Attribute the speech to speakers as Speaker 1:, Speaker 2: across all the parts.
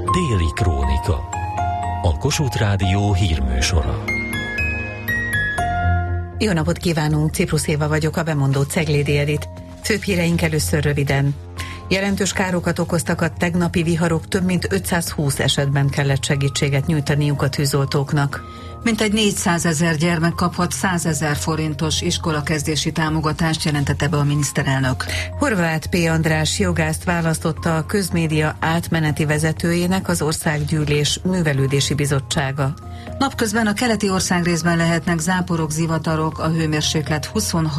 Speaker 1: Déli Krónika. A Kossuth Rádió hírműsora.
Speaker 2: Jó napot kívánunk, Ciprus Éva vagyok, a bemondó Ceglédi Edit. Főbb híreink először röviden. Jelentős károkat okoztak a tegnapi viharok, több mint 520 esetben kellett segítséget nyújtaniuk a tűzoltóknak.
Speaker 3: Mintegy 400 000 gyermek kaphat 100 000 forintos iskolakezdési támogatást, jelentette be a miniszterelnök.
Speaker 2: Horváth P. András jogászt választotta a közmédia átmeneti vezetőjének az Országgyűlés Művelődési Bizottsága.
Speaker 3: Napközben a keleti országrészben lehetnek záporok, zivatarok, a hőmérséklet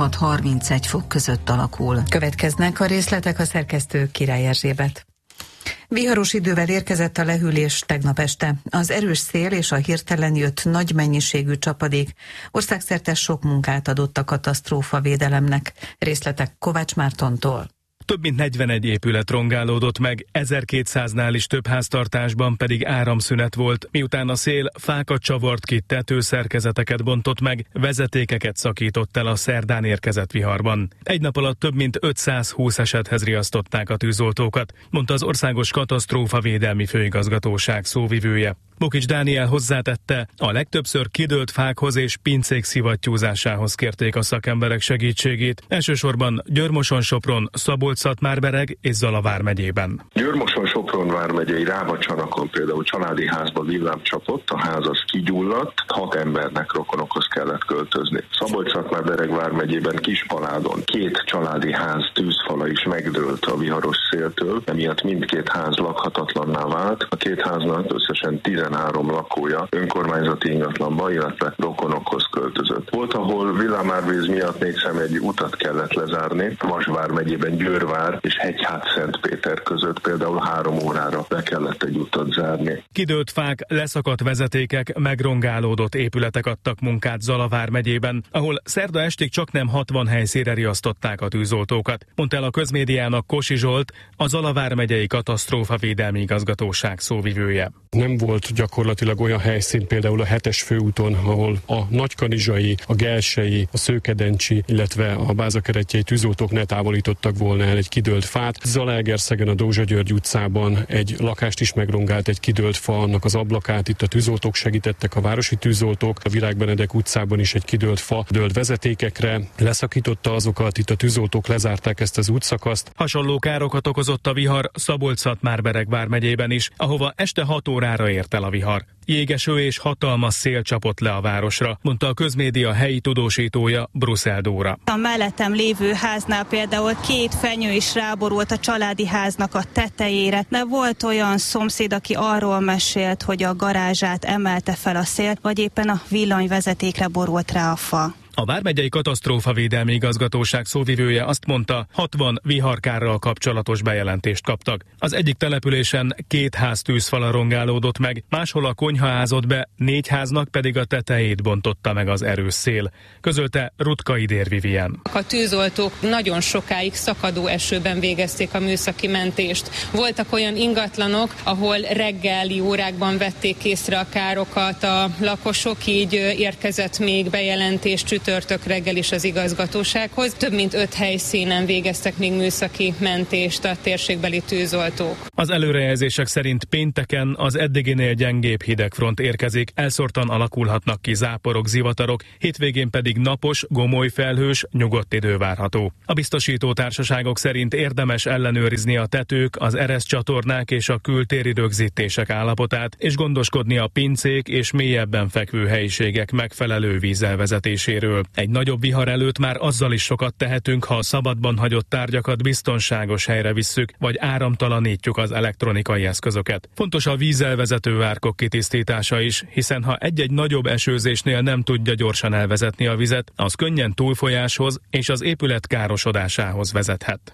Speaker 3: 26-31 fok között alakul.
Speaker 2: Következnek a részletek, a szerkesztő Király Erzsébet. Viharos idővel érkezett a lehűlés tegnap este. Az erős szél és a hirtelen jött nagy mennyiségű csapadék országszerte sok munkát adott a katasztrófavédelemnek. Részletek Kovács Mártontól.
Speaker 4: Több mint 41 épület rongálódott meg, 1200-nál is több háztartásban pedig áramszünet volt, miután a szél fákat csavart ki, tetőszerkezeteket bontott meg, vezetékeket szakított el a szerdán érkezett viharban. Egy nap alatt több mint 520 esethez riasztották a tűzoltókat, mondta az Országos Katasztrófavédelmi Főigazgatóság szóvivője. Bokics Dániel hozzátette, a legtöbbször kidőlt fákhoz és pincék szivattyúzásához kérték a szakemberek segítségét, elsősorban Győr-Moson-Sopron, Szabolcs-Szatmár-Bereg és Zala vármegyében.
Speaker 5: Győr-Moson-Sopron vármegyei Ráva-Csanakon például családi házba villám csapott, a ház az kigyulladt, 6 embernek, rokonokhoz kellett költözni. Szabolcs-Szatmár-Bereg vármegyében Kispaládon 2 családi ház tűzfala is megdőlt a viharos széltől, emiatt mindkét ház lakhatatlanná vált, a 2 háznak összesen 13 lakója önkormányzati ingatlanba, illetve rokonokhoz költözött. Volt, ahol villámárvíz miatt mégsem egy utat kellett lezárni. Vas vármegyében Győrvár és Hegyhát-Szentpéter között például 3 órára le kellett egy utat zárni.
Speaker 4: Kidőlt fák, leszakadt vezetékek, megrongálódott épületek adtak munkát Zala vármegyében, ahol szerda estig csaknem 60 helyszínre riasztották a tűzoltókat, mondta el a közmédiának Kossi Zsolt, a Zala vármegyei Katasztrófavédelmi Igazgatóság szóvivője.
Speaker 6: Nem volt gyakorlatilag olyan helyszín, például a 7-es főúton, ahol a nagykanizsai, a gelsei, a szőkedencsi, illetve a bázakeretjei tűzoltók ne távolítottak volna el egy kidőlt fát. Zalaegerszegen a Dózsa György utcában egy lakást is megrongált egy kidőlt fa, annak az ablakát itt a tűzoltók segítettek, a városi tűzoltók. A Virág Benedek utcában is egy kidőlt fa dőlt vezetékekre, leszakította azokat, itt a tűzoltók lezárták ezt az útszakaszt.
Speaker 4: Hasonló károkat okozott a vihar Szabolcs-Szatmár-Bereg vármegyében is, ahova este 6 órára ért el a vihar. Jégeső és hatalmas szél csapott le a városra, mondta a közmédia helyi tudósítója, Brussel Dóra.
Speaker 7: A mellettem lévő háznál például 2 fenyő is ráborult a családi háznak a tetejére, de volt olyan szomszéd, aki arról mesélt, hogy a garázsát emelte fel a szél, vagy éppen a villanyvezetékre borult rá a fa.
Speaker 4: A vármegyei Katasztrófavédelmi Igazgatóság szóvivője azt mondta, 60 viharkárral kapcsolatos bejelentést kaptak. Az egyik településen 2 ház tűzfala rongálódott meg, máshol a konyha ázott be, 4 háznak pedig a tetejét bontotta meg az erős szél, közölte Rutka Idér Vivien.
Speaker 8: A tűzoltók nagyon sokáig szakadó esőben végezték a műszaki mentést. Voltak olyan ingatlanok, ahol reggeli órákban vették észre a károkat a lakosok, így érkezett még bejelentés csütörtök reggel is az igazgatósághoz. Több mint 5 helyszínen végeztek még műszaki mentést a térségbeli tűzoltók.
Speaker 4: Az előrejelzések szerint pénteken az eddiginél gyengébb hidegfront érkezik, elszórtan alakulhatnak ki záporok, zivatarok, hétvégén pedig napos, gomoly felhős, nyugodt idő várható. A biztosító társaságok szerint érdemes ellenőrizni a tetők, az ereszcsatornák és a kültéri rögzítések állapotát, és gondoskodni a pincék és mélyebben fekvő helyiségek megfelelő vízelvezetéséről. Egy nagyobb vihar előtt már azzal is sokat tehetünk, ha a szabadban hagyott tárgyakat biztonságos helyre visszük, vagy áramtalanítjuk az elektronikai eszközöket. Fontos a vízelvezető árkok kitisztítása is, hiszen ha egy-egy nagyobb esőzésnél nem tudja gyorsan elvezetni a vizet, az könnyen túlfolyáshoz és az épület károsodásához vezethet.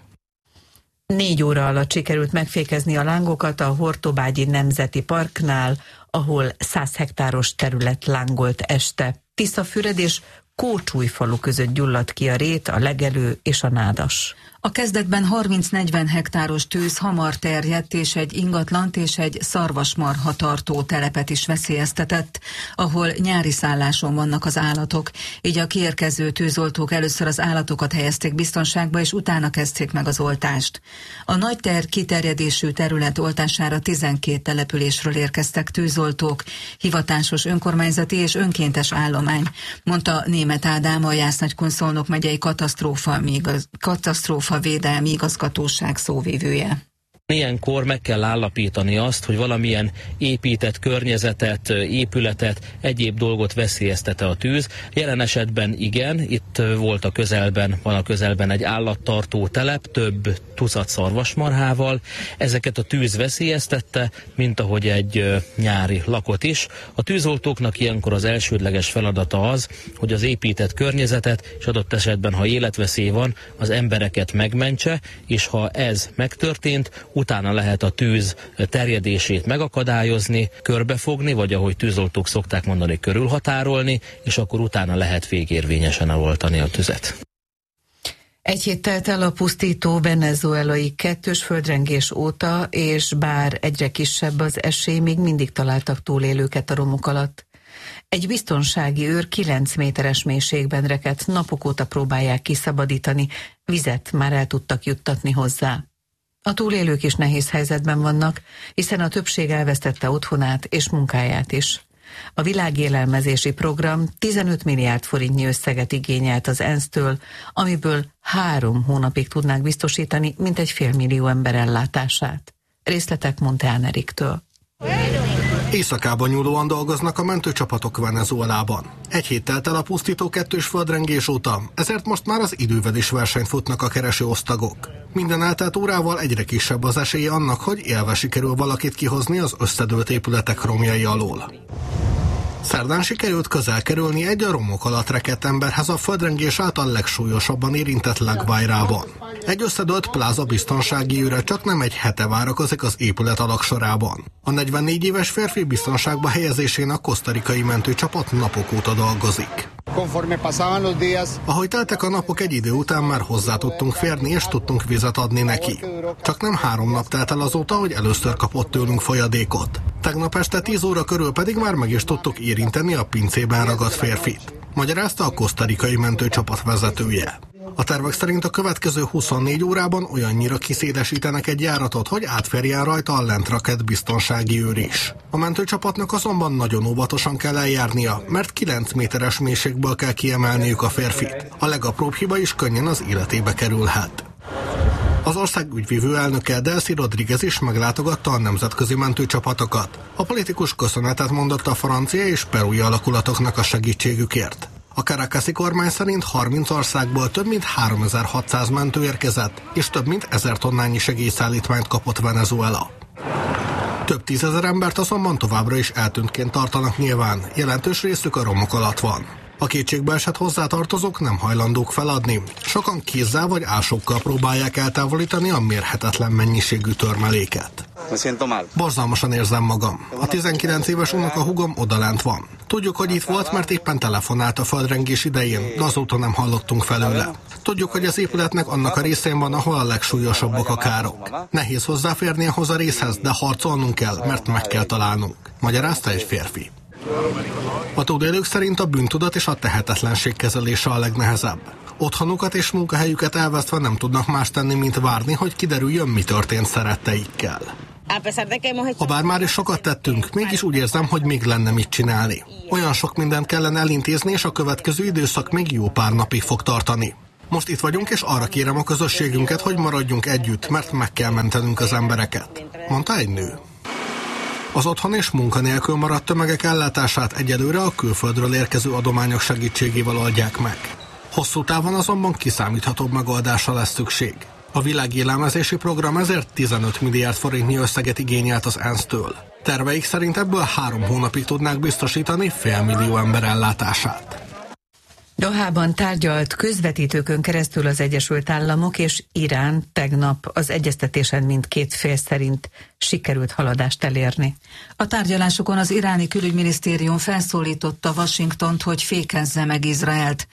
Speaker 2: 4 óra alatt sikerült megfékezni a lángokat a Hortobágyi Nemzeti Parknál, ahol 100 hektáros terület lángolt este. Tiszafüred és Kócsújfalu között gyulladt ki a rét, a legelő és a nádas.
Speaker 3: A kezdetben 30-40 hektáros tűz hamar terjedt, és egy ingatlant és egy szarvasmarha tartó telepet is veszélyeztetett, ahol nyári szálláson vannak az állatok. Így a kiérkező tűzoltók először az állatokat helyezték biztonságba, és utána kezdték meg az oltást. A nagy kiterjedésű terület oltására 12 településről érkeztek tűzoltók, hivatásos önkormányzati és önkéntes állomány, mondta Németh Ádám, a Jász-Nagykun-Szolnok megyei katasztrófa védelmi igazgatóság szóvivője.
Speaker 9: Ilyenkor meg kell állapítani azt, hogy valamilyen épített környezetet, épületet, egyéb dolgot veszélyeztet a tűz. Jelen esetben igen, itt van a közelben egy állattartó telep, több tucat szarvasmarhával. Ezeket a tűz veszélyeztette, mint ahogy egy nyári lakot is. A tűzoltóknak ilyenkor az elsődleges feladata az, hogy az épített környezetet, és adott esetben, ha életveszély van, az embereket megmentse, és ha ez megtörtént, utána lehet a tűz terjedését megakadályozni, körbefogni, vagy ahogy tűzoltók szokták mondani, körülhatárolni, és akkor utána lehet végérvényesen eloltani a tüzet.
Speaker 2: Egy hét telt el a pusztító venezuelai kettős földrengés óta, és bár egyre kisebb az esély, még mindig találtak túlélőket a romok alatt. Egy biztonsági őr 9 méteres mélységben rekedt, napok óta próbálják kiszabadítani, vizet már el tudtak juttatni hozzá. A túlélők is nehéz helyzetben vannak, hiszen a többség elvesztette otthonát és munkáját is. A világélelmezési program 15 milliárd forintnyi összeget igényelt az ENSZ-től, amiből 3 hónapig tudnák biztosítani mintegy 500 000 ember ellátását. Részletek Montán Eriktől.
Speaker 10: Északában nyúlóan dolgoznak a mentőcsapatok Venezuelában. Egy hét telt el a pusztító kettős földrengés óta, ezért most már az idővel is versenyt futnak a kereső osztagok. Minden eltelt órával egyre kisebb az esélye annak, hogy élve sikerül valakit kihozni az összedőlt épületek romjai alól. Szerdán sikerült közel kerülni egy a romok alatt rekedt emberhez a földrengés által legsúlyosabban érintett La Guairában. Egy összedőlt pláza biztonsági őre csak nem egy hete várakozik az épület alagsorában. A 44 éves férfi biztonságba helyezésén a kosztarikai mentőcsapat napok óta dolgozik. Ahogy teltek a napok, egy idő után már hozzá tudtunk férni és tudtunk vizet adni neki. Csak nem 3 nap telt el azóta, hogy először kapott tőlünk folyadékot. Tegnap este 10 óra körül pedig már meg is tudtuk érinteni a pincében ragadt férfit, magyarázta a kosztarikai mentőcsapat vezetője. A tervek szerint a következő 24 órában olyannyira kiszélesítenek egy járatot, hogy átférjen rajta a lent rakett biztonsági őr is. A mentőcsapatnak azonban nagyon óvatosan kell eljárnia, mert 9 méteres mélységből kell kiemelniük a férfit. A legapróbb hiba is könnyen az életébe kerülhet. Az ország ügyvívő elnöke Delcy Rodriguez is meglátogatta a nemzetközi mentőcsapatokat. A politikus köszönetet mondott a francia és perui alakulatoknak a segítségükért. A Caracasi kormány szerint 30 országból több mint 3600 mentő érkezett, és több mint 1000 tonnányi segélyszállítmányt kapott Venezuela. Több 10 000 embert azonban továbbra is eltűntként tartanak nyilván, jelentős részük a romok alatt van. A kétségbe esett hozzátartozók nem hajlandók feladni. Sokan kézzel vagy ásokkal próbálják eltávolítani a mérhetetlen mennyiségű törmeléket. Borzalmasan érzem magam. A 19 éves unokahúgom odalent van. Tudjuk, hogy itt volt, mert éppen telefonált a földrengés idején, de azóta nem hallottunk felőle. Tudjuk, hogy az épületnek annak a részén van, ahol a legsúlyosabbak a károk. Nehéz hozzáférni ahhoz a részhez, de harcolnunk kell, mert meg kell találnunk, magyarázta egy férfi. A túlélők szerint a bűntudat és a tehetetlenség kezelése a legnehezebb. Otthonukat és munkahelyüket elvesztve nem tudnak más tenni, mint várni, hogy kiderüljön, mi történt szeretteikkel. Habár már is sokat tettünk, mégis úgy érzem, hogy még lenne mit csinálni. Olyan sok mindent kellene elintézni, és a következő időszak még jó pár napig fog tartani. Most itt vagyunk, és arra kérem a közösségünket, hogy maradjunk együtt, mert meg kell mentenünk az embereket, mondta egy nő. Az otthon és munkanélkül maradt tömegek ellátását egyelőre a külföldről érkező adományok segítségével oldják meg. Hosszú távon azonban kiszámíthatóbb megoldásra lesz szükség. A világélelmezési program ezért 15 milliárd forintnyi összeget igényelt az ENSZ-től. Terveik szerint ebből 3 hónapig tudnák biztosítani 500 000 ember ellátását.
Speaker 2: Dohában tárgyalt közvetítőkön keresztül az Egyesült Államok és Irán tegnap az egyeztetésen mindkét fél szerint sikerült haladást elérni.
Speaker 3: A tárgyalásokon az iráni külügyminisztérium felszólította Washingtont, hogy fékezze meg Izraelt.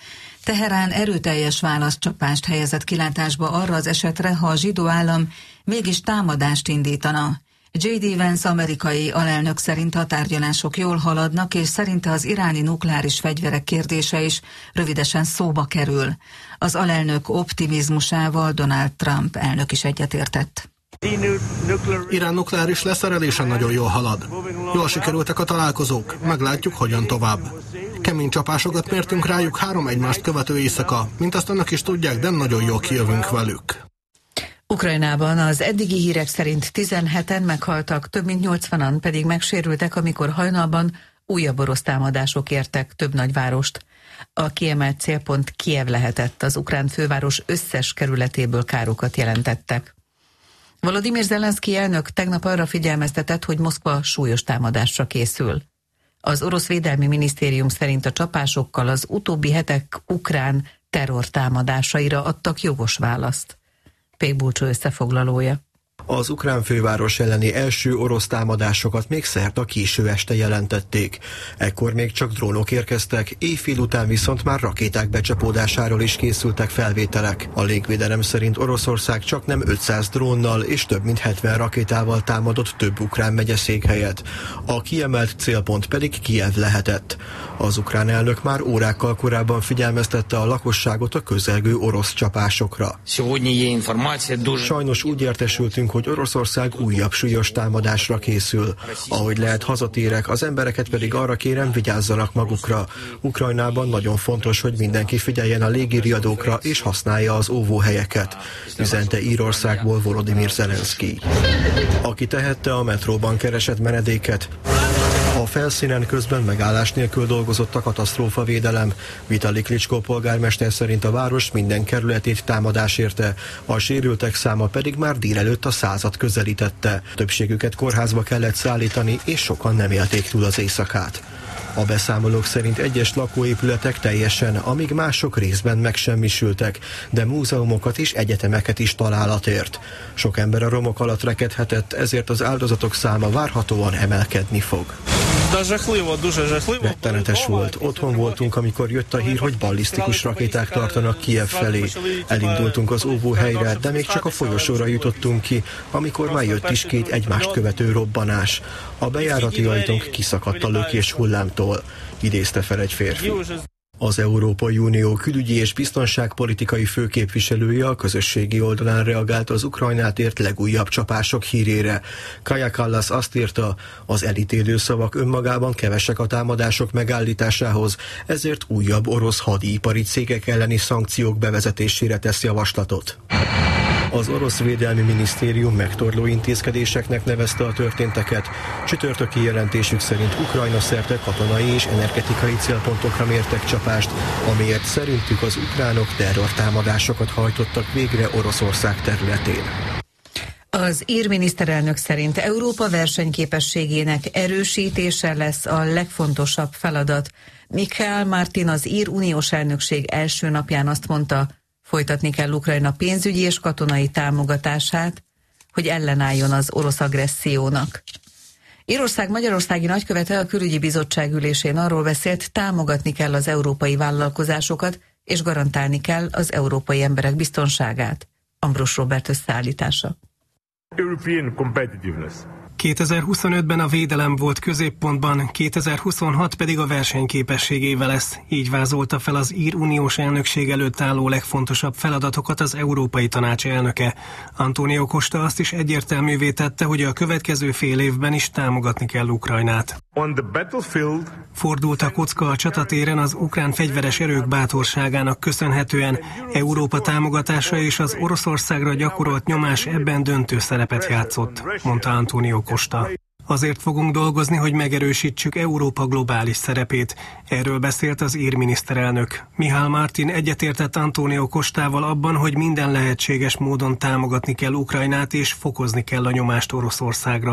Speaker 3: Teherán erőteljes válaszcsapást helyezett kilátásba arra az esetre, ha a zsidó állam mégis támadást indítana. J.D. Vance amerikai alelnök szerint a tárgyalások jól haladnak, és szerinte az iráni nukleáris fegyverek kérdése is rövidesen szóba kerül. Az alelnök optimizmusával Donald Trump elnök is egyetértett.
Speaker 10: Irán nukleáris leszerelése nagyon jól halad. Jól sikerültek a találkozók, meglátjuk, hogyan tovább. Kemény csapásokat mértünk rájuk 3 egymást követő éjszaka, mint azt önök is tudják, de nagyon jól kijövünk velük.
Speaker 2: Ukrajnában az eddigi hírek szerint 17-en meghaltak, több mint 80-an pedig megsérültek, amikor hajnalban újabb orosz támadások értek több nagyvárost. A kiemelt célpont Kijev lehetett, az ukrán főváros összes kerületéből károkat jelentettek. Volodymyr Zelenszky elnök tegnap arra figyelmeztetett, hogy Moszkva súlyos támadásra készül. Az orosz védelmi minisztérium szerint a csapásokkal az utóbbi hetek ukrán terrortámadásaira adtak jogos választ. Pék Bulcsó összefoglalója.
Speaker 11: Az ukrán főváros elleni első orosz támadásokat még szerda késő este jelentették. Ekkor még csak drónok érkeztek, éjfél után viszont már rakéták becsapódásáról is készültek felvételek. A légvédelem szerint Oroszország csaknem 500 drónnal és több mint 70 rakétával támadott több ukrán megyeszékhelyet. A kiemelt célpont pedig Kijev lehetett. Az ukrán elnök már órákkal korábban figyelmeztette a lakosságot a közelgő orosz csapásokra. Sajnos úgy értesültünk, hogy Oroszország újabb súlyos támadásra készül. Ahogy lehet, hazatérek, az embereket pedig arra kérem, vigyázzanak magukra. Ukrajnában nagyon fontos, hogy mindenki figyeljen a légiriadókra és használja az óvóhelyeket, üzente Írországból Volodymyr Zelenszky. Aki tehette, a metróban keresett menedéket. A felszínen közben megállás nélkül dolgozott a katasztrófavédelem. Vitali Klitschko polgármester szerint a város minden kerületét támadás érte, a sérültek száma pedig már délelőtt a 100-at közelítette. Többségüket kórházba kellett szállítani, és sokan nem élték túl az éjszakát. A beszámolók szerint egyes lakóépületek teljesen, amíg mások részben megsemmisültek, de múzeumokat és egyetemeket is találat ért. Sok ember a romok alatt rekedhetett, ezért az áldozatok száma várhatóan emelkedni fog. Rettenetes volt. Otthon voltunk, amikor jött a hír, hogy ballisztikus rakéták tartanak Kijev felé. Elindultunk az óvóhelyre, de még csak a folyosóra jutottunk ki, amikor már jött is 2 egymást követő robbanás. A bejárati ajtónk kiszakadt a lökés hullámtól, idézte fel egy férfi. Az Európai Unió külügyi és biztonságpolitikai főképviselője a közösségi oldalán reagált az Ukrajnát ért legújabb csapások hírére. Kaja Kallas azt írta, az elítélő szavak önmagában kevesek a támadások megállításához, ezért újabb orosz hadipari cégek elleni szankciók bevezetésére tesz javaslatot. Az orosz védelmi minisztérium megtorló intézkedéseknek nevezte a történteket. Csütörtöki jelentésük szerint Ukrajna szerte katonai és energetikai célpontokra mértek csapást, amiért szerintük az ukránok terrortámadásokat hajtottak végre Oroszország területén.
Speaker 2: Az ír miniszterelnök szerint Európa versenyképességének erősítése lesz a legfontosabb feladat. Michael Martin az ír uniós elnökség első napján azt mondta, folytatni kell Ukrajna pénzügyi és katonai támogatását, hogy ellenálljon az orosz agressziónak. Írország magyarországi nagykövete a külügyi bizottság ülésén arról beszélt, támogatni kell az európai vállalkozásokat, és garantálni kell az európai emberek biztonságát. Ambrus Robert összeállítása.
Speaker 12: 2025-ben a védelem volt középpontban, 2026 pedig a versenyképesség éve lesz. Így vázolta fel az ír uniós elnökség előtt álló legfontosabb feladatokat az Európai Tanács elnöke. Antonio Costa azt is egyértelművé tette, hogy a következő fél évben is támogatni kell Ukrajnát. Fordult a kocka a csatatéren az ukrán fegyveres erők bátorságának köszönhetően. Európa támogatása és az Oroszországra gyakorolt nyomás ebben döntő szerepet játszott, mondta Antonio Costa. Azért fogunk dolgozni, hogy megerősítsük Európa globális szerepét. Erről beszélt az ír miniszterelnök. Michael Martin egyetértett Antonio Costával abban, hogy minden lehetséges módon támogatni kell Ukrajnát és fokozni kell a nyomást Oroszországra.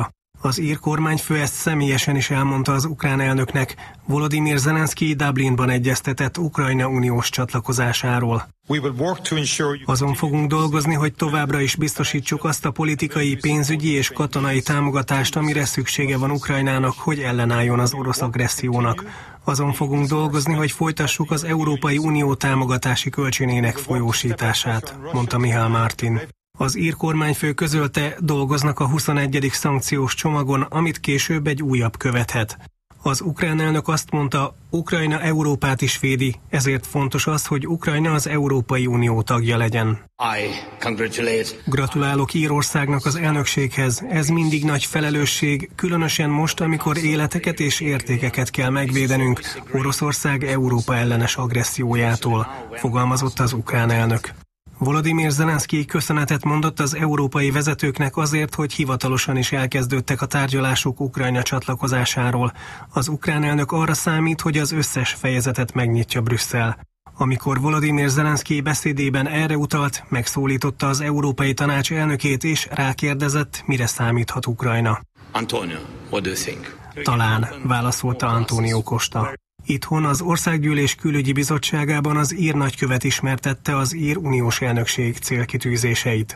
Speaker 12: Az ír kormányfő ezt személyesen is elmondta az ukrán elnöknek. Volodymyr Zelenszky Dublinban egyeztetett Ukrajna uniós csatlakozásáról. Azon fogunk dolgozni, hogy továbbra is biztosítsuk azt a politikai, pénzügyi és katonai támogatást, amire szüksége van Ukrajnának, hogy ellenálljon az orosz agressziónak. Azon fogunk dolgozni, hogy folytassuk az Európai Unió támogatási kölcsönének folyósítását, mondta Mihály Martin. Az ír kormányfő közölte, dolgoznak a 21. szankciós csomagon, amit később egy újabb követhet. Az ukrán elnök azt mondta, Ukrajna Európát is védi, ezért fontos az, hogy Ukrajna az Európai Unió tagja legyen. Gratulálok Írországnak az elnökséghez, ez mindig nagy felelősség, különösen most, amikor életeket és értékeket kell megvédenünk Oroszország Európa ellenes agressziójától, fogalmazott az ukrán elnök. Volodymyr Zelenszky köszönetet mondott az európai vezetőknek azért, hogy hivatalosan is elkezdődtek a tárgyalások Ukrajna csatlakozásáról. Az ukrán elnök arra számít, hogy az összes fejezetet megnyitja Brüsszel. Amikor Volodymyr Zelenszky beszédében erre utalt, megszólította az Európai Tanács elnökét és rákérdezett, mire számíthat Ukrajna.
Speaker 13: Antonio, what do you think?
Speaker 12: Talán, válaszolta Antonio Costa. Itthon az Országgyűlés Külügyi Bizottságában az ír nagykövet ismertette az ír uniós elnökség célkitűzéseit.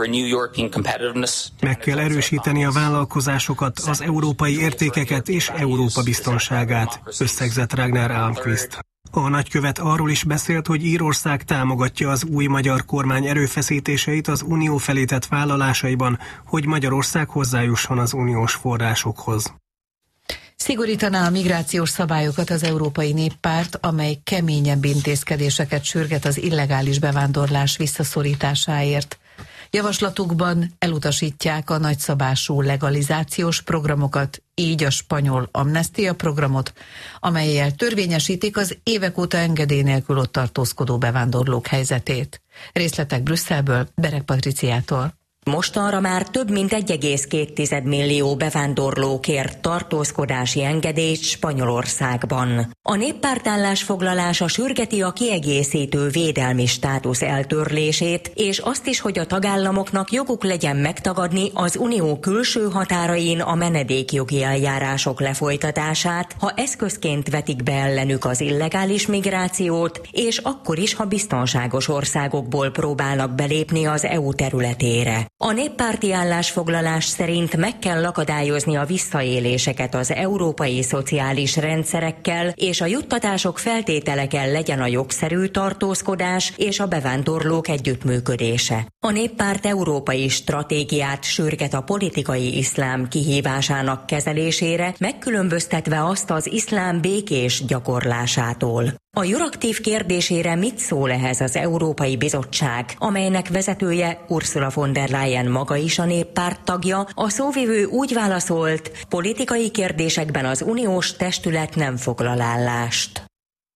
Speaker 12: Meg kell erősíteni a vállalkozásokat, az európai értékeket és Európa biztonságát, összegzett Ragnar Almqvist. A nagykövet arról is beszélt, hogy Írország támogatja az új magyar kormány erőfeszítéseit az unió felé tett vállalásaiban, hogy Magyarország hozzájusson az uniós forrásokhoz.
Speaker 2: Szigorítaná a migrációs szabályokat az Európai Néppárt, amely keményebb intézkedéseket sürget az illegális bevándorlás visszaszorításáért. Javaslatukban elutasítják a nagyszabású legalizációs programokat, így a spanyol amnestia programot, amellyel törvényesítik az évek óta engedély nélkül ott tartózkodó bevándorlók helyzetét. Részletek Brüsszelből, Bereg Patriciától.
Speaker 14: Mostanra már több mint 1,2 millió bevándorló kért tartózkodási engedélyt Spanyolországban. A néppárt állásfoglalása sürgeti a kiegészítő védelmi státusz eltörlését, és azt is, hogy a tagállamoknak joguk legyen megtagadni az unió külső határain a menedékjogi eljárások lefolytatását, ha eszközként vetik be ellenük az illegális migrációt, és akkor is, ha biztonságos országokból próbálnak belépni az EU területére. A néppárti állásfoglalás szerint meg kell akadályozni a visszaéléseket az európai szociális rendszerekkel, és a juttatások feltétele kell legyen a jogszerű tartózkodás és a bevándorlók együttműködése. A néppárt európai stratégiát sürget a politikai iszlám kihívásának kezelésére, megkülönböztetve azt az iszlám békés gyakorlásától. A Euraktív kérdésére mit szól ehhez az Európai Bizottság, amelynek vezetője Ursula von der Leyen maga is a néppárt tagja, a szóvivő úgy válaszolt, politikai kérdésekben az uniós testület nem foglal állást.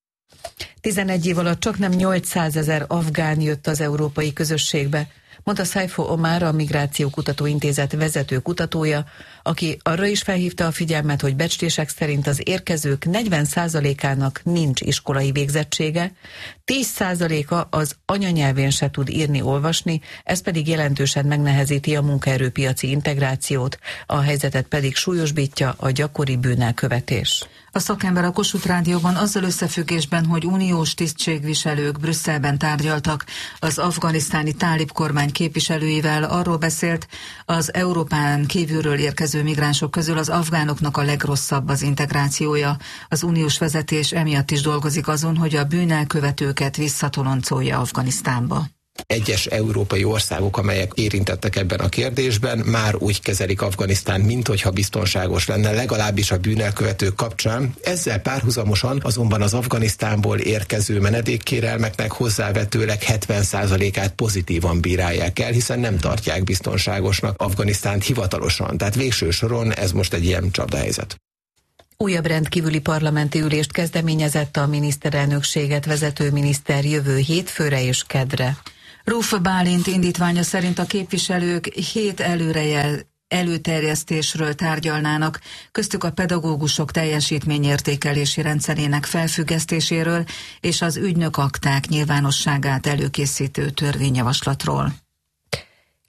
Speaker 2: 11 év alatt csaknem 800 000 afgán jött az európai közösségbe, mondta Saifo Omar, a Migrációkutató Intézet vezető kutatója, aki arra is felhívta a figyelmet, hogy becslések szerint az érkezők 40%-ának nincs iskolai végzettsége, 10%-a az anyanyelvén se tud írni-olvasni, ez pedig jelentősen megnehezíti a munkaerőpiaci integrációt, a helyzetet pedig súlyosbítja a gyakori bűnelkövetés.
Speaker 3: A szakember a Kossuth Rádióban azzal összefüggésben, hogy uniós tisztségviselők Brüsszelben tárgyaltak az afganisztáni tálib kormány képviselőivel, arról beszélt, az Európán kívülről érkező migránsok közül az afgánoknak a legrosszabb az integrációja. Az uniós vezetés emiatt is dolgozik azon, hogy a bűnelkövetőket visszatoloncolja Afganisztánba.
Speaker 15: Egyes európai országok, amelyek érintettek ebben a kérdésben, már úgy kezelik Afganisztánt, minthogyha biztonságos lenne, legalábbis a bűnelkövetők kapcsán. Ezzel párhuzamosan azonban az Afganisztánból érkező menedékkérelmeknek hozzávetőleg 70%-át pozitívan bírálják el, hiszen nem tartják biztonságosnak Afganisztánt hivatalosan. Tehát végső soron ez most egy ilyen csapdahelyzet.
Speaker 2: Újabb rendkívüli parlamenti ülést kezdeményezett a miniszterelnökséget vezető miniszter jövő hétfőre és kedre.
Speaker 3: Rófa Bálint indítványa szerint a képviselők 7 előterjesztésről tárgyalnának, köztük a pedagógusok teljesítményértékelési rendszerének felfüggesztéséről és az ügynök akták nyilvánosságát előkészítő törvényjavaslatról.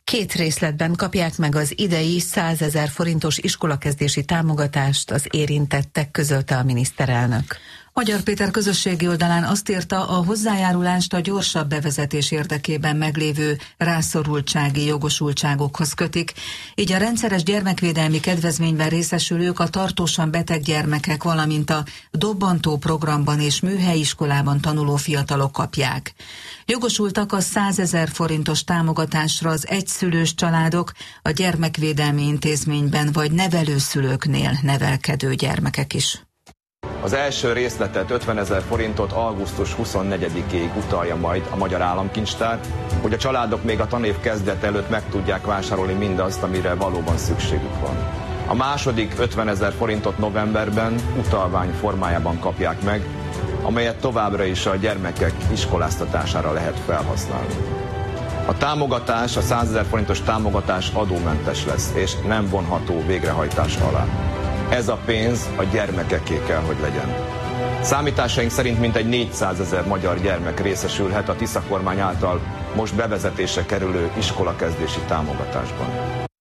Speaker 2: 2 részletben kapják meg az idei 100 000 forintos iskolakezdési támogatást az érintettek, közölte a miniszterelnök.
Speaker 3: Magyar Péter közösségi oldalán azt írta, a hozzájárulást a gyorsabb bevezetés érdekében meglévő rászorultsági jogosultságokhoz kötik, így a rendszeres gyermekvédelmi kedvezményben részesülők a tartósan beteg gyermekek, valamint a dobbantó programban és műhelyiskolában tanuló fiatalok kapják. Jogosultak a 100 000 forintos támogatásra az egyszülős családok, a gyermekvédelmi intézményben vagy nevelőszülőknél nevelkedő gyermekek is.
Speaker 16: Az első részletet 50 000 forintot augusztus 24-ig utalja majd a Magyar Államkincstár, hogy a családok még a tanév kezdet előtt meg tudják vásárolni mindazt, amire valóban szükségük van. A második 50 000 forintot novemberben utalvány formájában kapják meg, amelyet továbbra is a gyermekek iskoláztatására lehet felhasználni. A támogatás, a 100 000 forintos támogatás adómentes lesz, és nem vonható végrehajtás alá. Ez a pénz a gyermekeké kell, hogy legyen. Számításaink szerint mintegy 400 000 magyar gyermek részesülhet a Tisza kormány által most bevezetésre kerülő iskolakezdési támogatásban.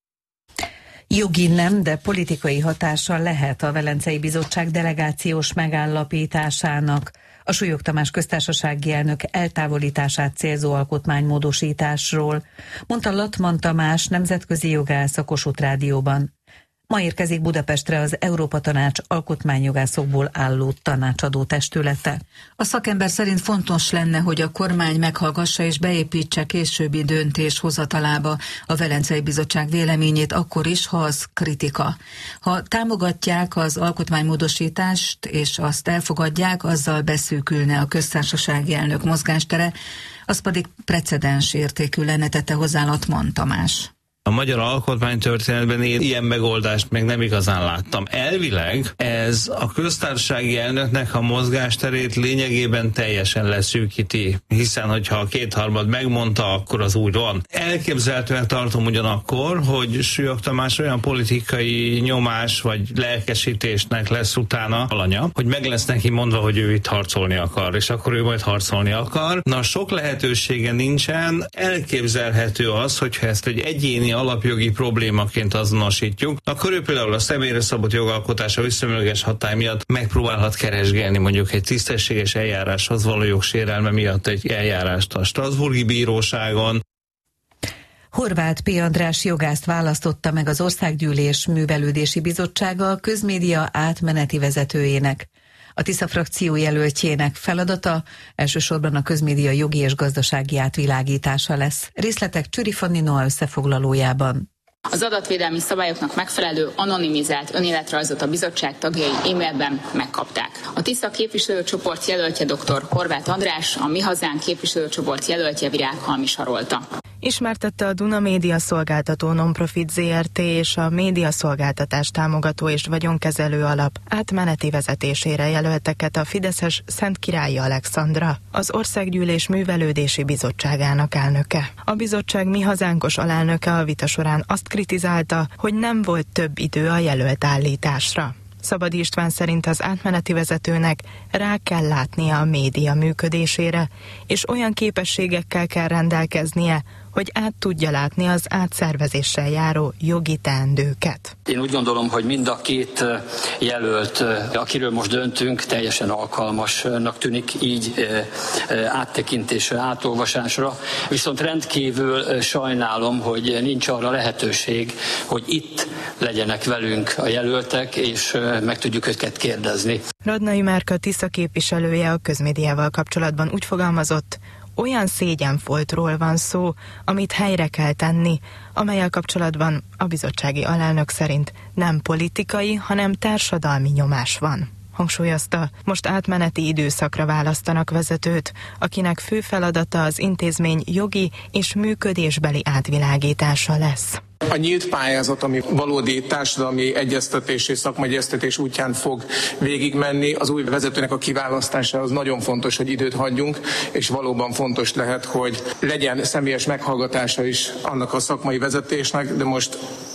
Speaker 2: Jogi nem, de politikai hatása lehet a Velencei Bizottság delegációs megállapításának. A Súlyog Tamás köztársasági elnök eltávolítását célzó alkotmánymódosításról, mondta Latman Tamás nemzetközi jogász a Kossuth Rádióban. Ma érkezik Budapestre az Európa Tanács alkotmányjogászokból álló tanácsadó testülete.
Speaker 3: A szakember szerint fontos lenne, hogy a kormány meghallgassa és beépítse későbbi döntés hozatalába a Velencei Bizottság véleményét akkor is, ha az kritika. Ha támogatják az alkotmánymódosítást és azt elfogadják, azzal beszűkülne a köztársasági elnök mozgástere, az pedig precedens értékű lenne, tette hozzá Latman Tamás.
Speaker 17: A magyar alkotmánytörténetben én ilyen megoldást még nem igazán láttam. Elvileg ez a köztársasági elnöknek a mozgásterét lényegében teljesen leszűkíti, hiszen hogyha a 2/3 megmondta, akkor az úgy van. Elképzelhetően tartom ugyanakkor, hogy Súlyog Tamás olyan politikai nyomás vagy lelkesítésnek lesz utána alanya, hogy meg lesz neki mondva, hogy ő itt harcolni akar, és akkor ő majd harcolni akar. Na, sok lehetősége nincsen. Elképzelhető az, hogyha ezt egy egyéni alapjogi problémaként azonosítjuk, akkor ő például a személyre szabott jogalkotása visszamenőleges hatály miatt megpróbálhat keresgélni mondjuk egy tisztességes eljáráshoz való jogsérelme miatt egy eljárást a Strasbourgi Bíróságon.
Speaker 2: Horváth P. András jogászt választotta meg az Országgyűlés Művelődési Bizottsága a közmédia átmeneti vezetőjének. A Tisza frakció jelöltjének feladata elsősorban a közmédia jogi és gazdasági átvilágítása lesz. Részletek Csüri Fanni Noa összefoglalójában.
Speaker 18: Az adatvédelmi szabályoknak megfelelő anonimizált önéletrajzot a bizottság tagjai e-mailben megkapták. A Tisza képviselőcsoport jelöltje dr. Horváth András, a Mi Hazánk képviselőcsoport jelöltje Virághalmi Sarolta.
Speaker 19: Ismertette a Duna Média Szolgáltató Nonprofit Zrt. És a Médiaszolgáltatás Támogató és Vagyonkezelő Alap átmeneti vezetésére jelölteket a fideszes Szentkirályi Alexandra, az Országgyűlés Művelődési Bizottságának elnöke. A bizottság Mi Hazánkos alelnöke a vita során azt kritizálta, hogy nem volt több idő a jelölt állításra. Szabadi István szerint az átmeneti vezetőnek rá kell látnia a média működésére, és olyan képességekkel kell rendelkeznie, hogy át tudja látni az átszervezéssel járó jogi teendőket.
Speaker 20: Én úgy gondolom, hogy mind a két jelölt, akiről most döntünk, teljesen alkalmasnak tűnik így áttekintésre, átolvasásra. Viszont rendkívül sajnálom, hogy nincs arra lehetőség, hogy itt legyenek velünk a jelöltek, és meg tudjuk őket kérdezni.
Speaker 19: Radnai Márka Tisza képviselője a közmédiával kapcsolatban úgy fogalmazott, olyan szégyenfoltról van szó, amit helyre kell tenni, amellyel kapcsolatban a bizottsági alelnök szerint nem politikai, hanem társadalmi nyomás van. Hangsúlyozta, most átmeneti időszakra választanak vezetőt, akinek fő feladata az intézmény jogi és működésbeli átvilágítása lesz.
Speaker 21: A nyílt pályázat, ami valódi társadalmi egyeztetés és szakmai egyeztetés útján fog végigmenni, az új vezetőnek a kiválasztása az nagyon fontos, hogy időt hagyjunk, és valóban fontos lehet, hogy legyen személyes meghallgatása is annak a szakmai vezetésnek, de most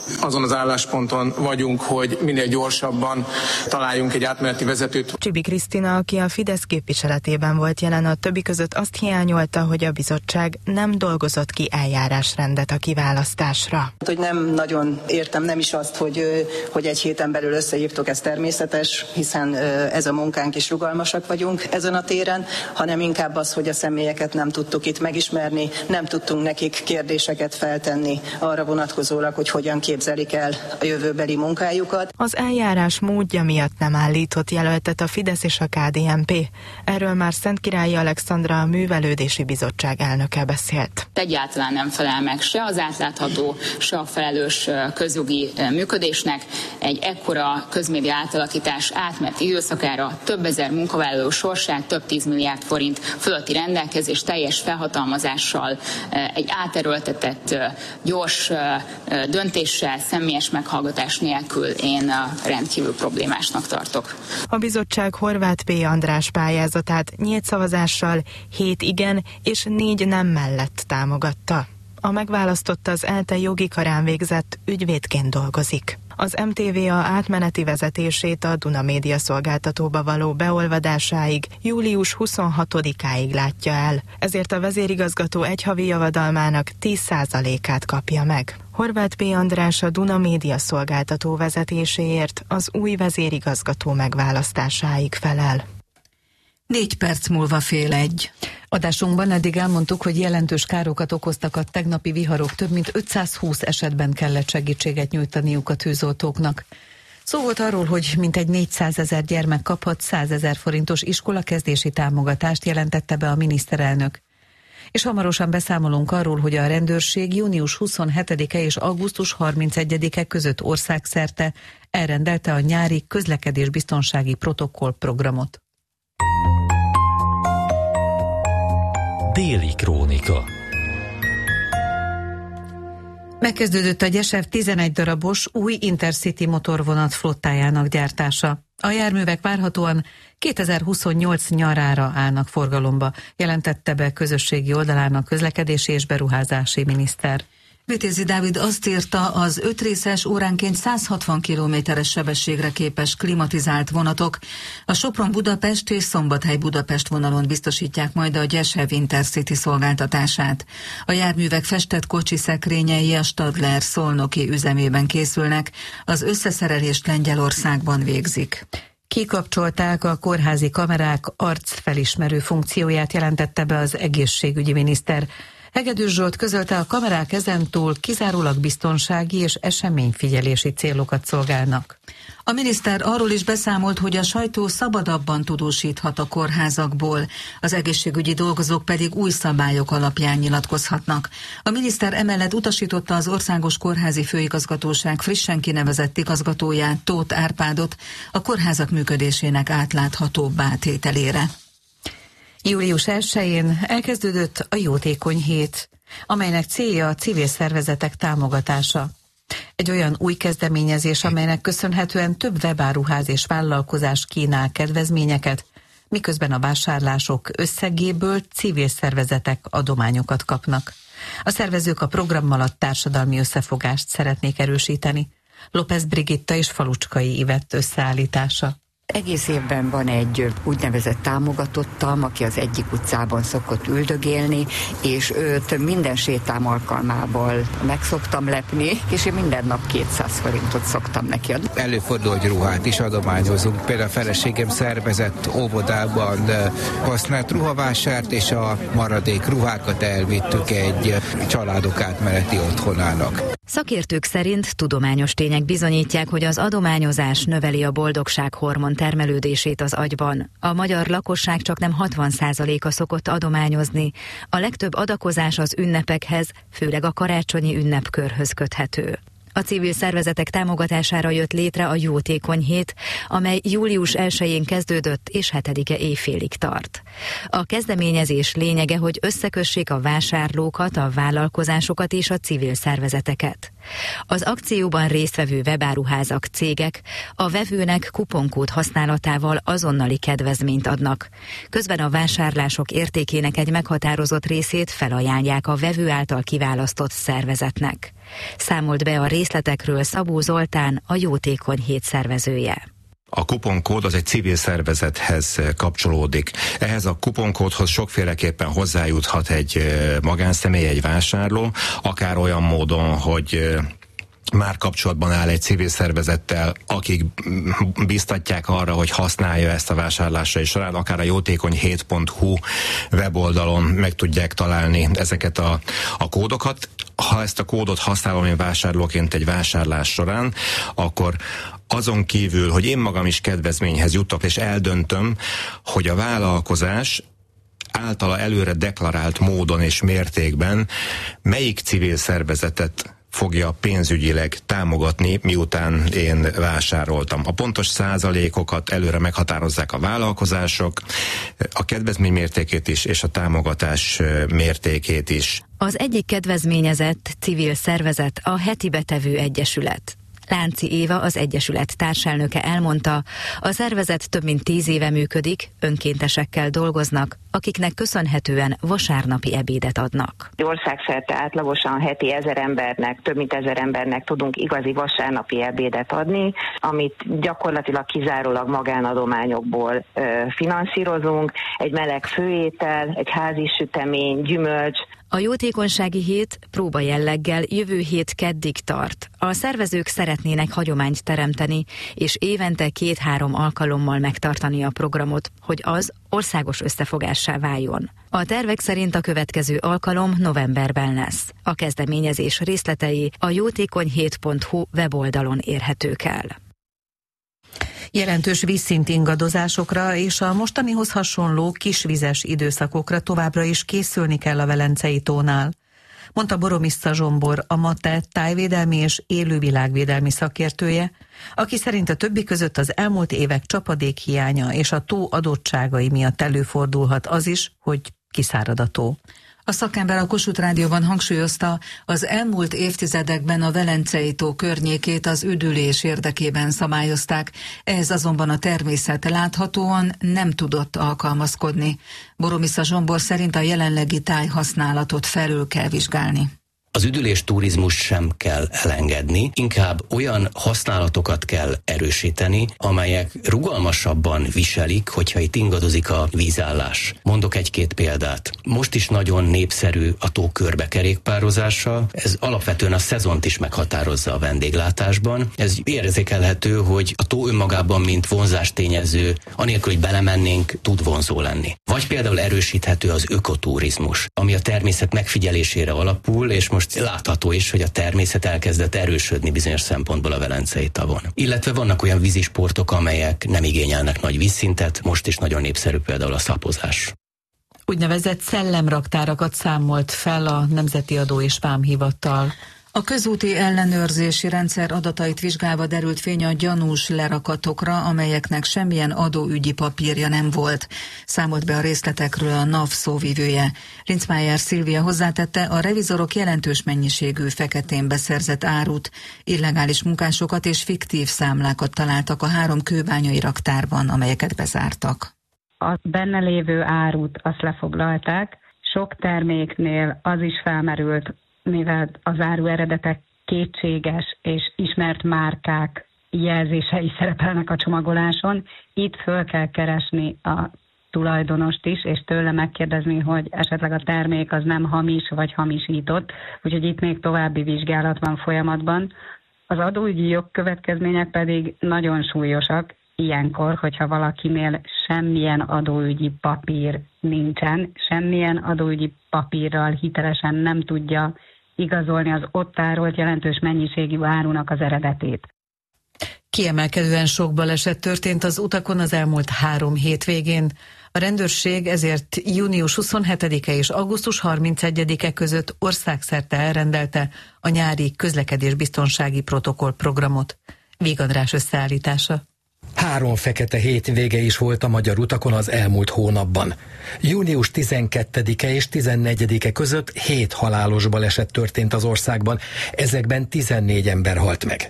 Speaker 21: azon az állásponton vagyunk, hogy minél gyorsabban találjunk egy átmeneti vezetőt.
Speaker 19: Csibi Krisztina, aki a Fidesz képviseletében volt jelen, a többi között azt hiányolta, hogy a bizottság nem dolgozott ki eljárásrendet a kiválasztásra.
Speaker 1: Hogy nem nagyon értem, nem is azt, hogy egy héten belül összehívtok, ez természetes, hiszen ez a munkánk is rugalmasak vagyunk ezen a téren, hanem inkább az, hogy a személyeket nem tudtuk itt megismerni, nem tudtunk nekik kérdéseket feltenni arra vonatkozólag, hogy hogyan képzelik el a jövőbeli munkájukat.
Speaker 19: Az eljárás módja miatt nem állított jelöltet a Fidesz és a KDNP. Erről már Szentkirályi Alexandra, a Művelődési Bizottság elnöke beszélt.
Speaker 18: Egyáltalán nem felel meg se az átlátható, se a felelős közjogi működésnek. Egy ekkora közmédia átalakítás átmeneti időszakára több ezer munkavállaló sorsát, több 10 milliárd forint fölötti rendelkezés teljes felhatalmazással, egy áterőltetett gyors döntéssel, személyes meghallgatás nélkül én rendkívül problémásnak tartok.
Speaker 19: A bizottság Horváth P. András pályázatát nyílt szavazással 7 igen és 4 nem mellett támogatta. A megválasztott az ELTE jogi karán végzett ügyvédként dolgozik. Az MTVA átmeneti vezetését a Duna Média szolgáltatóba való beolvadásáig július 26-áig látja el, ezért a vezérigazgató egy havi javadalmának 10%-át kapja meg. Horváth P. András a Duna Média szolgáltató vezetéséért az új vezérigazgató megválasztásáig felel.
Speaker 3: 4 perc múlva 12:30.
Speaker 2: Adásunkban eddig elmondtuk, hogy jelentős károkat okoztak a tegnapi viharok, több mint 520 esetben kellett segítséget nyújtaniuk a tűzoltóknak. Szó volt arról, hogy mintegy 400 000 gyermek kaphat 100 000 forintos iskolakezdési támogatást, jelentette be a miniszterelnök. És hamarosan beszámolunk arról, hogy a rendőrség június 27-e és augusztus 31-e között országszerte elrendelte a nyári közlekedésbiztonsági protokollprogramot.
Speaker 22: Déli krónika.
Speaker 2: Megkezdődött a Gyesev 11 darabos új Intercity motorvonat flottájának gyártása. A járművek várhatóan 2028 nyarára állnak forgalomba, jelentette be közösségi oldalán a közlekedési és beruházási miniszter.
Speaker 3: Vitézi Dávid azt írta, az 5 részes óránként 160 km/s sebességre képes klimatizált vonatok a Sopron-Budapest és Szombathely-Budapest vonalon biztosítják majd a Gyesev Intercity szolgáltatását. A járművek festett kocsi szekrényei a Stadler szolnoki üzemében készülnek, az összeszerelést Lengyelországban végzik.
Speaker 2: Kikapcsolták a kórházi kamerák arcfelismerő funkcióját, jelentette be az egészségügyi miniszter. Hegedűs Zsolt közölte, a kamerák ezentúl kizárólag biztonsági és eseményfigyelési célokat szolgálnak.
Speaker 3: A miniszter arról is beszámolt, hogy a sajtó szabadabban tudósíthat a kórházakból, az egészségügyi dolgozók pedig új szabályok alapján nyilatkozhatnak. A miniszter emellett utasította az Országos Kórházi Főigazgatóság frissen kinevezett igazgatóját, Tóth Árpádot a kórházak működésének átláthatóbbá tételére.
Speaker 2: Július 1-én elkezdődött a Jótékony Hét, amelynek célja a civil szervezetek támogatása. Egy olyan új kezdeményezés, amelynek köszönhetően több webáruház és vállalkozás kínál kedvezményeket, miközben a vásárlások összegéből civil szervezetek adományokat kapnak. A szervezők a programmal a társadalmi összefogást szeretnék erősíteni. López Brigitta és Falucskai Ivett összeállítása.
Speaker 23: Egész évben van egy úgynevezett támogatottam, aki az egyik utcában szokott üldögélni, és őt minden sétám alkalmával meg szoktam lepni, és én minden nap 200 forintot szoktam neki adni.
Speaker 24: Előfordul, hogy ruhát is adományozunk. Például a feleségem szervezett óvodában használt ruhavásárt, és a maradék ruhákat elvittük egy családok átmeneti otthonának.
Speaker 25: Szakértők szerint tudományos tények bizonyítják, hogy az adományozás növeli a boldogság hormon termelődését az agyban. A magyar lakosság csaknem 60%-a szokott adományozni. A legtöbb adakozás az ünnepekhez, főleg a karácsonyi ünnepkörhöz köthető. A civil szervezetek támogatására jött létre a Jótékony Hét, amely július 1-én kezdődött és 7-e éjfélig tart. A kezdeményezés lényege, hogy összekössék a vásárlókat, a vállalkozásokat és a civil szervezeteket. Az akcióban résztvevő webáruházak, cégek a vevőnek kuponkód használatával azonnali kedvezményt adnak. Közben a vásárlások értékének egy meghatározott részét felajánlják a vevő által kiválasztott szervezetnek. Számolt be a részletekről Szabó Zoltán, a Jótékony Hét szervezője.
Speaker 5: A kuponkód az egy civil szervezethez kapcsolódik. Ehhez a kuponkódhoz sokféleképpen hozzájuthat egy magánszemély, egy vásárló, akár olyan módon, hogy már kapcsolatban áll egy civil szervezettel, akik biztatják arra, hogy használja ezt a vásárlásai során, akár a jótékonyhét.hu weboldalon meg tudják találni ezeket a kódokat. Ha ezt a kódot használom én vásárlóként egy vásárlás során, akkor azon kívül, hogy én magam is kedvezményhez jutok, és eldöntöm, hogy a vállalkozás általa előre deklarált módon és mértékben melyik civil szervezetet fogja pénzügyileg támogatni, miután én vásároltam. A pontos százalékokat előre meghatározzák a vállalkozások, a kedvezmény mértékét is, és a támogatás mértékét is.
Speaker 25: Az egyik kedvezményezett civil szervezet a Heti Betevő Egyesület. Lánci Éva, az egyesület társelnöke elmondta, a szervezet több mint 10 éve működik, önkéntesekkel dolgoznak, akiknek köszönhetően vasárnapi ebédet adnak.
Speaker 6: Országszerte átlagosan heti 1000 embernek, több mint 1000 embernek tudunk igazi vasárnapi ebédet adni, amit gyakorlatilag kizárólag magánadományokból finanszírozunk, egy meleg főétel, egy házi sütemény, gyümölcs.
Speaker 25: A jótékonysági hét próba jelleggel jövő hét keddig tart. A szervezők szeretnének hagyományt teremteni, és évente 2-3 alkalommal megtartani a programot, hogy az országos összefogássá váljon. A tervek szerint a következő alkalom novemberben lesz. A kezdeményezés részletei a jótékonyhét.hu weboldalon érhetők el.
Speaker 2: Jelentős vízszint ingadozásokra és a mostanihoz hasonló kisvizes időszakokra továbbra is készülni kell a Velencei tónál, mondta Boromissza Zsombor, a MATE tájvédelmi és élővilágvédelmi szakértője, aki szerint a többi között az elmúlt évek csapadékhiánya és a tó adottságai miatt előfordulhat az is, hogy kiszárad a tó.
Speaker 3: A szakember a Kossuth Rádióban hangsúlyozta, az elmúlt évtizedekben a Velencei tó környékét az üdülés érdekében szabályozták, ehhez azonban a természet láthatóan nem tudott alkalmazkodni. Boromissza Zsombor szerint a jelenlegi tájhasználatot felül kell vizsgálni.
Speaker 7: Az üdülés turizmus sem kell elengedni, inkább olyan használatokat kell erősíteni, amelyek rugalmasabban viselik, hogyha itt ingadozik a vízállás. Mondok egy-két példát. Most is nagyon népszerű a tó körbekerékpározása, ez alapvetően a szezont is meghatározza a vendéglátásban. Ez érzékelhető, hogy a tó önmagában, mint vonzástényező, anélkül, hogy belemennénk, tud vonzó lenni. Vagy például erősíthető az ökoturizmus, ami a természet megfigyelésére alapul, és most látható is, hogy a természet elkezdett erősödni bizonyos szempontból a Velencei tavon. Illetve vannak olyan vízisportok, amelyek nem igényelnek nagy vízszintet, most is nagyon népszerű például a szapozás.
Speaker 2: Úgynevezett szellemraktárakat számolt fel a Nemzeti Adó és Vámhivatal.
Speaker 3: A közúti ellenőrzési rendszer adatait vizsgálva derült fény a gyanús lerakatokra, amelyeknek semmilyen adóügyi papírja nem volt. Számolt be a részletekről a NAV szóvivője. Rincmájer Szilvia hozzátette, a revizorok jelentős mennyiségű feketén beszerzett árut, illegális munkásokat és fiktív számlákat találtak a 3 kőbányai raktárban, amelyeket bezártak.
Speaker 8: A benne lévő árut azt lefoglalták, sok terméknél az is felmerült, mivel az áru eredetek kétséges és ismert márkák jelzései szerepelnek a csomagoláson, itt föl kell keresni a tulajdonost is, és tőle megkérdezni, hogy esetleg a termék az nem hamis vagy hamisított, úgyhogy itt még további vizsgálat van folyamatban. Az adóügyi jogkövetkezmények pedig nagyon súlyosak, ilyenkor, hogyha valakinél semmilyen adóügyi papír nincsen, semmilyen adóügyi papírral hitelesen nem tudja igazolni az ott tárolt jelentős mennyiségű árunak az eredetét.
Speaker 2: Kiemelkedően sok baleset történt az utakon az elmúlt 3 hétvégén. A rendőrség ezért június 27-e és augusztus 31-e között országszerte elrendelte a nyári közlekedésbiztonsági protokollprogramot. Víg András összeállítása.
Speaker 4: 3 fekete hétvége is volt a magyar utakon az elmúlt hónapban. Június 12-e és 14-e között 7 halálos baleset történt az országban, ezekben 14 ember halt meg.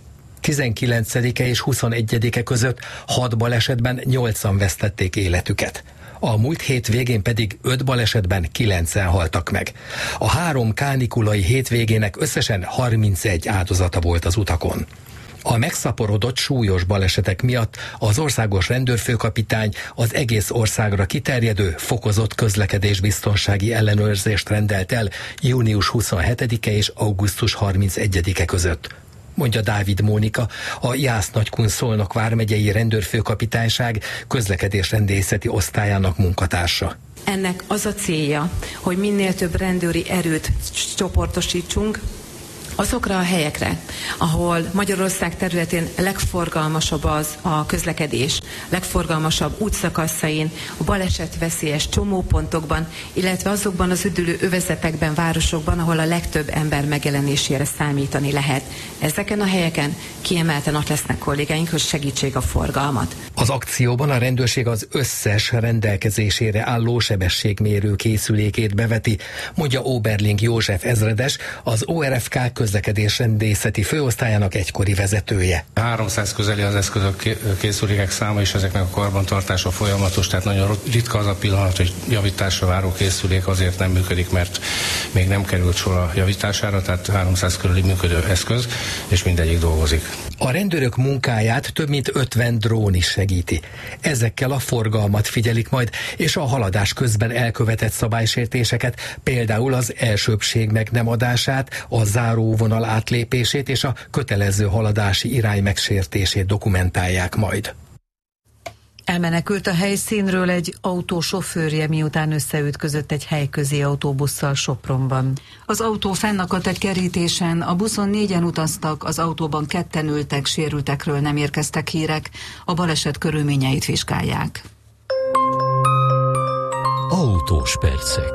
Speaker 4: 19-e és 21-e között 6 balesetben 8-an vesztették életüket. A múlt hétvégén pedig 5 balesetben 9-en haltak meg. A 3 kánikulai hétvégének összesen 31 áldozata volt az utakon. A megszaporodott súlyos balesetek miatt az országos rendőrfőkapitány az egész országra kiterjedő fokozott közlekedésbiztonsági ellenőrzést rendelt el június 27-e és augusztus 31-e között, mondja Dávid Mónika, a Jász-Nagykun-Szolnok vármegyei rendőrfőkapitányság közlekedésrendészeti osztályának munkatársa.
Speaker 9: Ennek az a célja, hogy minél több rendőri erőt csoportosítsunk azokra a helyekre, ahol Magyarország területén legforgalmasabb az a közlekedés, legforgalmasabb útszakaszain, a balesetveszélyes csomópontokban, illetve azokban az üdülő övezetekben, városokban, ahol a legtöbb ember megjelenésére számítani lehet. Ezeken a helyeken kiemelten ott lesznek kollégáink, hogy segítsék a forgalmat.
Speaker 4: Az akcióban a rendőrség az összes rendelkezésére álló sebességmérő készülékét beveti, mondja Oberling József ezredes, az ORFK közlekedésrendészeti főosztályának egykori vezetője.
Speaker 10: 300 közeli az eszközök, készülékek száma, és ezeknek a karbantartása folyamatos, tehát nagyon ritka az a pillanat, hogy javításra váró készülék azért nem működik, mert még nem került sor a javítására, tehát 300 körüli működő eszköz, és mindegyik dolgozik.
Speaker 4: A rendőrök munkáját több mint 50 drón is segíti. Ezekkel a forgalmat figyelik majd, és a haladás közben elkövetett szabálysértéseket, például az elsőbbség meg nem adását, a záróvonal átlépését és a kötelező haladási irány megsértését dokumentálják majd.
Speaker 2: Elmenekült a helyszínről egy autó sofőrje, miután összeütközött egy helyközi autóbusszal Sopronban.
Speaker 3: Az autó fennakadt egy kerítésen, a buszon 4-en utaztak, az autóban 2-en ültek, sérültekről nem érkeztek hírek, a baleset körülményeit vizsgálják.
Speaker 11: Autós percek.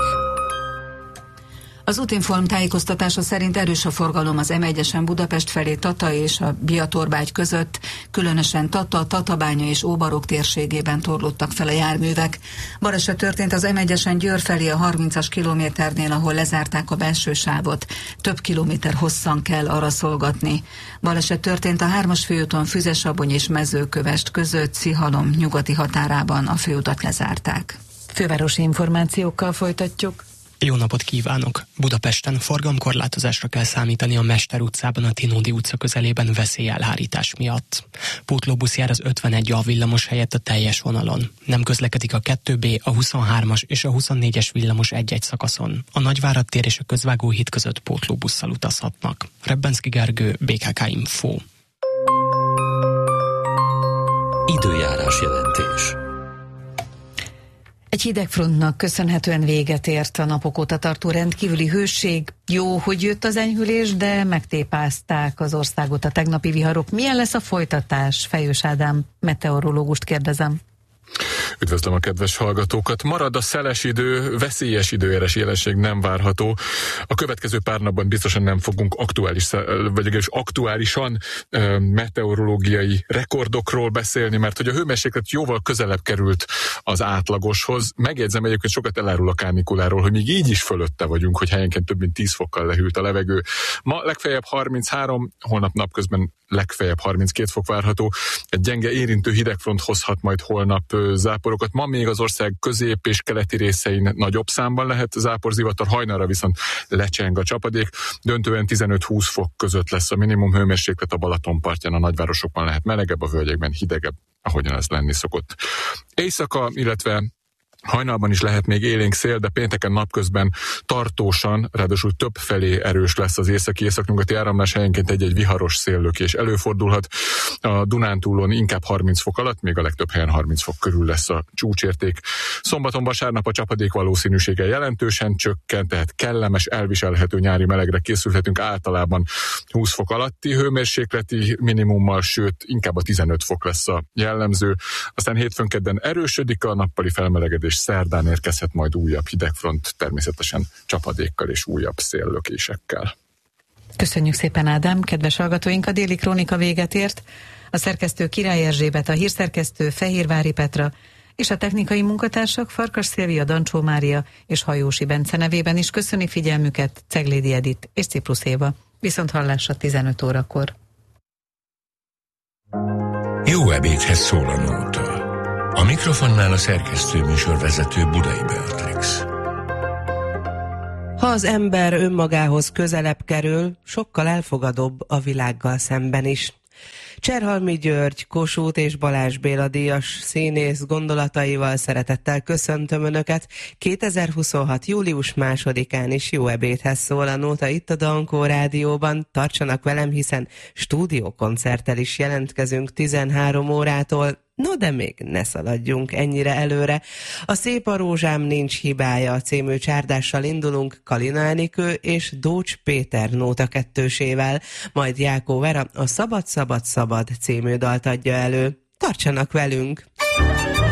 Speaker 3: Az Útinform tájékoztatása szerint erős a forgalom az M1-esen Budapest felé Tata és a Biatorbágy között, különösen Tata, Tatabánya és Óbarok térségében torlódtak fel a járművek. Baleset történt az M1-esen Győr felé a 30-as kilométernél, ahol lezárták a belső sávot. Több kilométer hosszan kell arra szolgatni. Baleset történt a 3-as főúton Füzesabony és Mezőkövesd között, Szihalom nyugati határában, a főutat lezárták.
Speaker 2: Fővárosi információkkal folytatjuk.
Speaker 22: Jó napot kívánok! Budapesten forgalomkorlátozásra kell számítani a Mester utcában a Tinódi utca közelében veszélyelhárítás miatt. Pótlóbusz jár az 51A villamos helyett a teljes vonalon. Nem közlekedik a 2B, a 23-as és a 24-es villamos egy-egy szakaszon. A Nagyvárad tér és a Közvágóhíd között pótlóbusszal utazhatnak. Rebbenszky Gergő, BKK Info.
Speaker 11: Időjárás jelentés.
Speaker 2: Egy hidegfrontnak köszönhetően véget ért a napok óta tartó rendkívüli hőség. Jó, hogy jött az enyhülés, de megtépázták az országot a tegnapi viharok. Milyen lesz a folytatás? Fejős Ádám meteorológust kérdezem.
Speaker 26: Üdvözlöm a kedves hallgatókat! Marad a szeles idő, veszélyes időjárás jelenség nem várható. A következő pár napban biztosan nem fogunk aktuálisan meteorológiai rekordokról beszélni, mert hogy a hőmérséklet jóval közelebb került az átlagoshoz. Megjegyzem egyébként, sokat elárul a kánikuláról, hogy még így is fölötte vagyunk, hogy helyenként több mint 10 fokkal lehűlt a levegő. Ma legfeljebb 33, holnap napközben legfeljebb 32 fok várható. Egy gyenge érintő hidegfront hozhat majd holnap záporokat. Ma még az ország közép és keleti részein nagyobb számban lehet záporzivatar, hajnalra viszont lecseng a csapadék. Döntően 15-20 fok között lesz a minimum hőmérséklet, a Balatonpartján, a nagyvárosokban lehet melegebb, a völgyekben hidegebb, ahogyan ez lenni szokott. Éjszaka, illetve hajnalban is lehet még élénk szél, de pénteken napközben tartósan, ráadásul több felé erős lesz az északi-északnyugati áramlás, helyenként egy-egy viharos széllökés előfordulhat. A Dunántúlon inkább 30 fok alatt, még a legtöbb helyen 30 fok körül lesz a csúcsérték. Szombaton, vasárnap a csapadék valószínűsége jelentősen csökken, tehát kellemes, elviselhető nyári melegre készülhetünk, általában 20 fok alatti hőmérsékleti minimummal, sőt inkább a 15 fok lesz a jellemző. Aztán hétfőn kedden erősödik a nappali felmelegedés, és szerdán érkezhet majd újabb hidegfront, természetesen csapadékkal és újabb széllökésekkel.
Speaker 2: Köszönjük szépen, Ádám! Kedves hallgatóink, a déli krónika véget ért. A szerkesztő Király Erzsébet, a hírszerkesztő Fehérvári Petra, és a technikai munkatársak Farkas Szilvia, Dancsó Mária és Hajósi Bence nevében is köszöni figyelmüket Ceglédi Edit és Ciprus Éva. Viszont hallásra 15 órakor.
Speaker 12: Jó ebédhez szól a nóta. A mikrofonnál a szerkesztő műsorvezető Budai Beatrix.
Speaker 13: Ha az ember önmagához közelebb kerül, sokkal elfogadóbb a világgal szemben is. Cserhalmi György, Kossuth és Balázs Béla díjas színész gondolataival szeretettel köszöntöm Önöket. 2026. július 2-án is jó ebédhez szól a nóta itt a Dankó Rádióban. Tartsanak velem, hiszen stúdiókoncerttel is jelentkezünk 13 órától. No, de még ne szaladjunk ennyire előre. A Szép a rózsám nincs hibája című csárdással indulunk Kalina Enikő és Dócs Péter nóta kettősével, majd Jákó Vera a Szabad, Szabad, Szabad című dalt adja elő. Tartsanak velünk!